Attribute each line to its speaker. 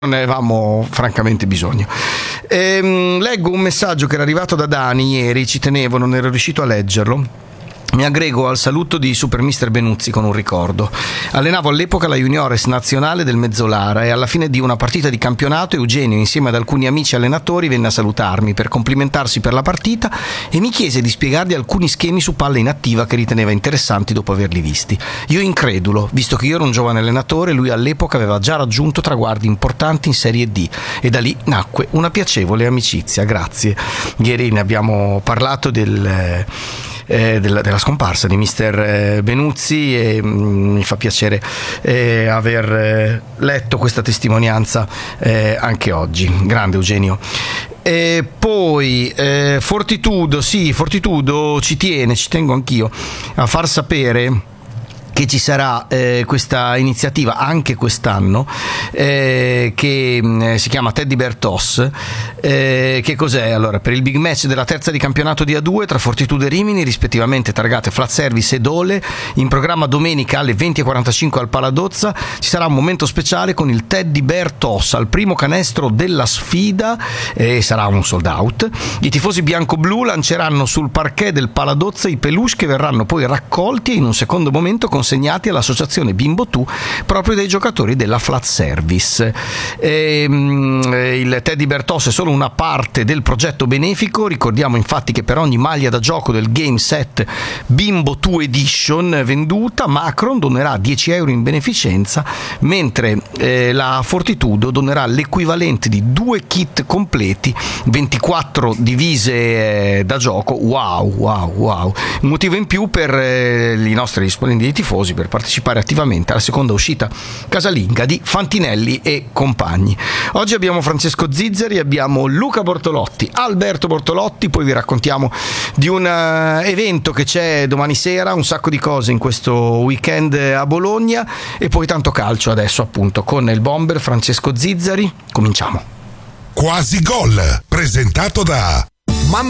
Speaker 1: ne avevamo francamente bisogno. Leggo un messaggio che era arrivato da Dani ieri, ci tenevo, non ero riuscito a leggerlo. Mi aggrego al saluto di Super Mister Benuzzi con un ricordo. Allenavo all'epoca la Juniores nazionale del Mezzolara e alla fine di una partita di campionato Eugenio, insieme ad alcuni amici allenatori, venne a salutarmi per complimentarsi per la partita e mi chiese di spiegargli alcuni schemi su palla inattiva che riteneva interessanti dopo averli visti. Io incredulo, visto che io ero un giovane allenatore, lui all'epoca aveva già raggiunto traguardi importanti in Serie D e da lì nacque una piacevole amicizia. Grazie. Ieri ne abbiamo parlato della scomparsa di Mister Benuzzi e mi fa piacere aver letto questa testimonianza anche oggi. Grande Eugenio. E poi Fortitudo ci tengo anch'io a far sapere che ci sarà questa iniziativa anche quest'anno che si chiama Teddy Bear Toss. Che cos'è? Allora, per il big match della terza di campionato di A2 tra Fortitudo e Rimini, rispettivamente targate Flat Service e Dole, in programma domenica alle 20:45 al Paladozza, ci sarà un momento speciale con il Teddy Bear Toss al primo canestro della sfida e sarà un sold out. I tifosi bianco-blu lanceranno sul parquet del Paladozza i peluche che verranno poi raccolti e in un secondo momento consegnati all'associazione Bimbo Tu proprio dai giocatori della Flat Service. Il Teddy Bear Toss è solo una parte del progetto benefico. Ricordiamo infatti che per ogni maglia da gioco del game set Bimbo Tu Edition venduta, Macron donerà 10 euro in beneficenza, mentre la Fortitudo donerà l'equivalente di 2 kit completi, 24 divise da gioco. Wow, un motivo in più per i nostri splendidi tifosi per partecipare attivamente alla seconda uscita casalinga di Fantinelli e compagni. Oggi abbiamo Francesco Zizzeri, abbiamo Luca Bortolotti, Alberto Bortolotti, poi vi raccontiamo di un evento che c'è domani sera, un sacco di cose in questo weekend a Bologna e poi tanto calcio adesso appunto con il bomber Francesco Zizzeri. Cominciamo.
Speaker 2: Quasi Gol, presentato da